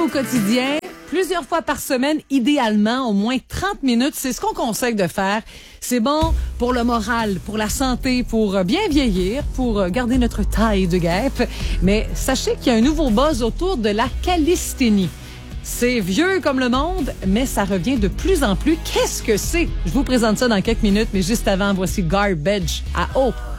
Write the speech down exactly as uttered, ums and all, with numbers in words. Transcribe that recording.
au quotidien, plusieurs fois par semaine, idéalement, au moins trente minutes. C'est ce qu'on conseille de faire. C'est bon pour le moral, pour la santé, pour bien vieillir, pour garder notre taille de guêpe. Mais sachez qu'il y a un nouveau buzz autour de la calisthénie. C'est vieux comme le monde, mais ça revient de plus en plus. Qu'est-ce que c'est? Je vous présente ça dans quelques minutes, mais juste avant, voici Garbage à eau.